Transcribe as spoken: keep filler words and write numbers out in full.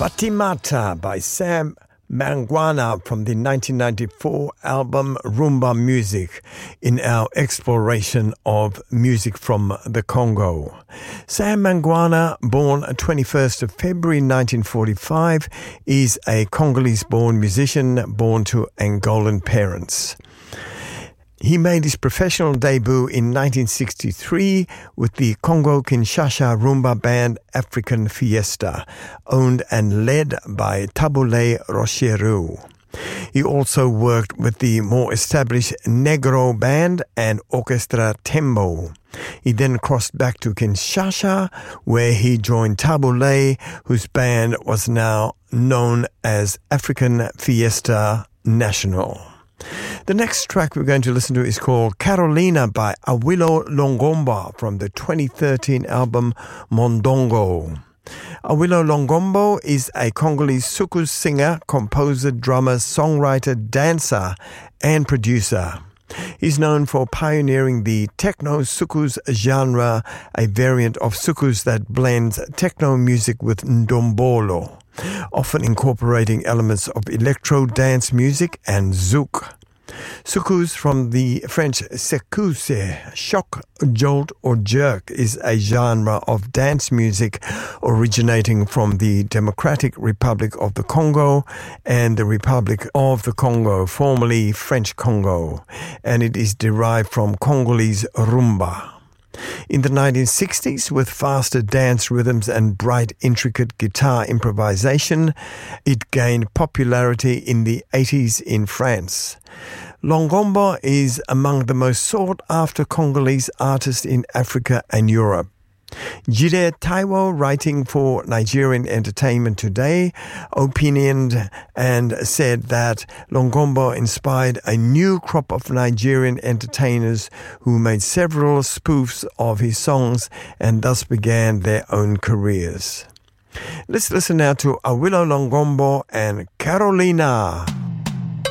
Fatimata by Sam Mangwana from the nineteen ninety-four album Rumba Music in our exploration of music from the Congo. Sam Mangwana, born twenty-first of February nineteen forty-five, is a Congolese-born musician born to Angolan parents. He made his professional debut in nineteen sixty-three with the Congo-Kinshasa rumba band African Fiesta, owned and led by Taboulé Rochereau. He also worked with the more established Negro Band and Orchestra Tembo. He then crossed back to Kinshasa, where he joined Taboulé, whose band was now known as African Fiesta National. The next track we're going to listen to is called Carolina by Awilo Longomba from the twenty thirteen album Mondongo. Awilo Longomba is a Congolese soukous singer, composer, drummer, songwriter, dancer, and producer. He's known for pioneering the techno soukous genre, a variant of soukous that blends techno music with ndombolo, often incorporating elements of electro dance music and zouk. Soukous, from the French secousse, shock, jolt or jerk, is a genre of dance music originating from the Democratic Republic of the Congo and the Republic of the Congo, formerly French Congo, and it is derived from Congolese rumba. In the nineteen sixties, with faster dance rhythms and bright, intricate guitar improvisation, it gained popularity in the eighties in France. Longomba is among the most sought-after Congolese artists in Africa and Europe. Jide Taiwo, writing for Nigerian Entertainment Today, opinioned and said that Longomba inspired a new crop of Nigerian entertainers who made several spoofs of his songs and thus began their own careers. Let's listen now to Awilo Longomba and Carolina.